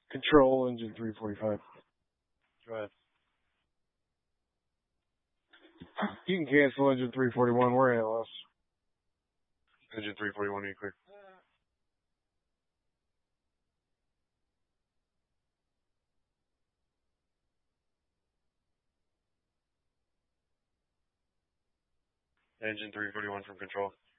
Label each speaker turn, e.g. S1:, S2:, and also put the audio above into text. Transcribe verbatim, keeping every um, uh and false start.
S1: Control, engine three forty-five.
S2: Go ahead.
S1: You can cancel engine three forty-one. We're A L S.
S2: Engine three forty-one, are you clear? Engine three forty-one from control.